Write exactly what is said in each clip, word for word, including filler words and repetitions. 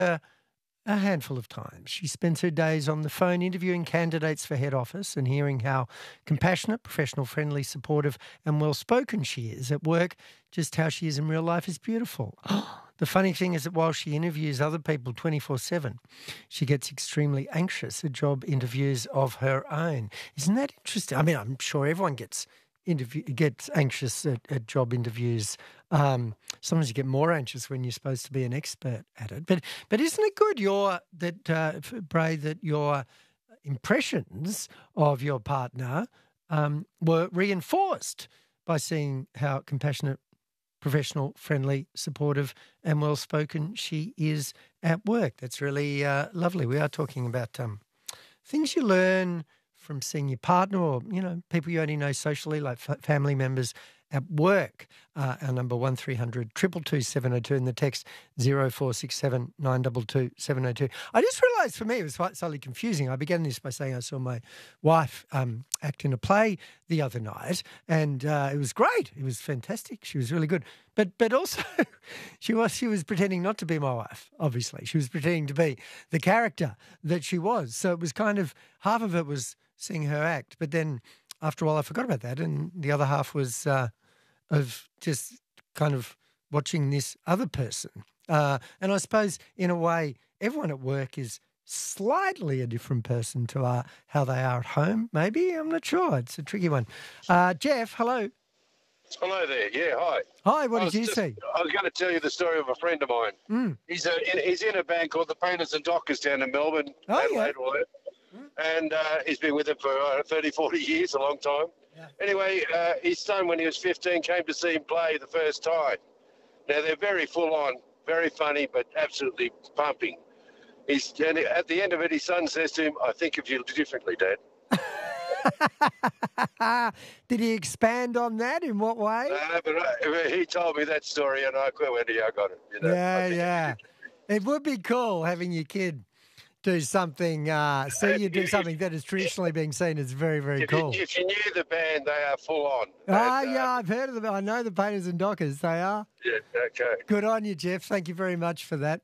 Uh, a handful of times. She spends her days on the phone interviewing candidates for head office and hearing how compassionate, professional, friendly, supportive and well-spoken she is at work. Just how she is in real life is beautiful. The funny thing is that while she interviews other people twenty-four seven, she gets extremely anxious at job interviews of her own. Isn't that interesting? I mean, I'm sure everyone gets interview gets anxious at, at job interviews. Um, sometimes you get more anxious when you're supposed to be an expert at it. But but isn't it good your that uh, Bray, that your impressions of your partner um, were reinforced by seeing how compassionate, professional, friendly, supportive and well-spoken she is at work? That's really uh, lovely. We are talking about um, things you learn from seeing your partner or, you know, people you only know socially, like f- family members at work. Uh, our number one three hundred two two two seven oh two and the text zero four six seven nine two two seven oh two. I just realised for me it was quite slightly confusing. I began this by saying I saw my wife um, act in a play the other night, and uh, it was great. It was fantastic. She was really good. But but also she was she was pretending not to be my wife, obviously. She was pretending to be the character that she was. So it was kind of, half of it was seeing her act, but then after a while I forgot about that, and the other half was uh, of just kind of watching this other person. Uh, and I suppose in a way everyone at work is slightly a different person to uh, how they are at home, maybe. I'm not sure. It's a tricky one. Uh, Jeff, hello. Hello there. Yeah, hi. Hi, what I did you just, see? I was going to tell you the story of a friend of mine. Mm. He's a, in, he's in a band called the Painters and Dockers down in Melbourne, Oh, Adelaide, yeah. all that. And uh, he's been with them for uh, thirty, forty years, a long time. Yeah. Anyway, uh, his son, when he was fifteen, came to see him play the first time. Now, they're very full-on, very funny, but absolutely pumping. He's, and at the end of it, his son says to him, "I think of you differently, Dad." Did he expand on that? In what way? Uh, but uh, he told me that story, and I went, "Yeah, I got it." You know, yeah, yeah. It would be cool having your kid do something, uh, see you do something that is traditionally being seen as very, very if cool. You, if you knew the band, they are full on. Ah, and, yeah, uh, I've heard of them. I know the Painters and Dockers. They are. Yeah, okay. Good on you, Jeff. Thank you very much for that.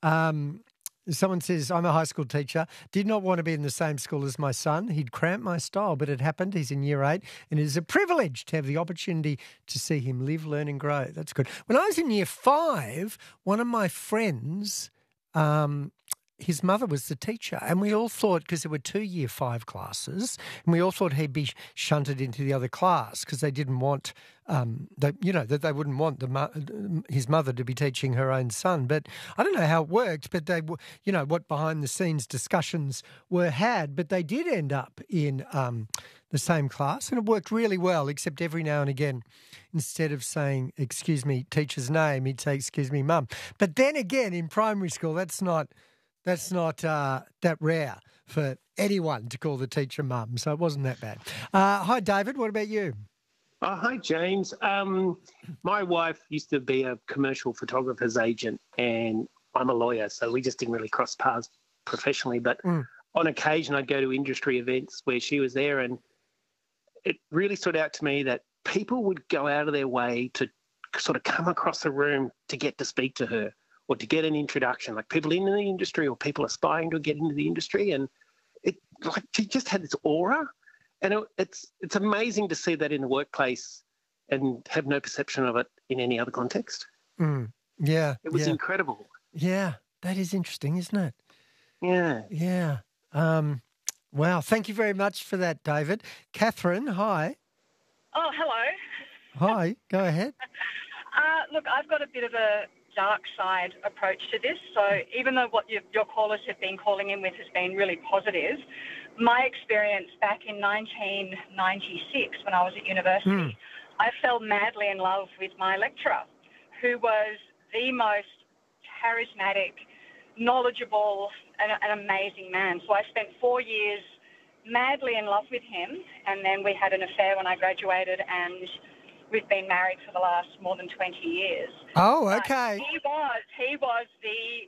Um, someone says, I'm a high school teacher. Did not want to be in the same school as my son. He'd cramped my style, but it happened. He's in year eight, and it is a privilege to have the opportunity to see him live, learn and grow. That's good. When I was in year five, one of my friends... Um, his mother was the teacher, and we all thought, because there were two year five classes, and we all thought he'd be shunted into the other class because they didn't want, um, they, you know, that they wouldn't want the mo- his mother to be teaching her own son. But I don't know how it worked, but they, you know, what behind the scenes discussions were had, but they did end up in um, the same class, and it worked really well, except every now and again, instead of saying, excuse me, teacher's name, he'd say, excuse me, mum. But then again, in primary school, that's not... That's not uh, that rare for anyone to call the teacher mum, so it wasn't that bad. Uh, hi, David. What about you? Oh, hi, James. Um, my wife used to be a commercial photographer's agent, and I'm a lawyer, so we just didn't really cross paths professionally. But mm. on occasion, I'd go to industry events where she was there, and it really stood out to me that people would go out of their way to sort of come across the room to get to speak to her, or to get an introduction, like people in the industry or people aspiring to get into the industry. And it, like, she just had this aura. And it, it's it's amazing to see that in the workplace and have no perception of it in any other context. Mm, yeah. It was yeah. incredible. Yeah, that is interesting, isn't it? Yeah. Yeah. Um, wow. Thank you very much for that, David. Catherine, hi. Oh, hello. Hi. Go ahead. Uh, look, I've got a bit of a dark side approach to this. So even though what you, your callers have been calling in with has been really positive, my experience back in nineteen ninety-six when I was at university, mm. I fell madly in love with my lecturer, who was the most charismatic, knowledgeable, and an amazing man. So I spent four years madly in love with him, and then we had an affair when I graduated, and we've been married for the last more than twenty years. Oh, okay. But he was he was the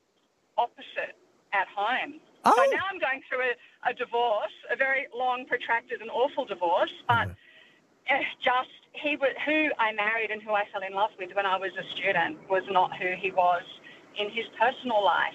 opposite at home. Oh. So now I'm going through a, a divorce, a very long, protracted and awful divorce, but mm. just he was, who I married and who I fell in love with when I was a student was not who he was in his personal life.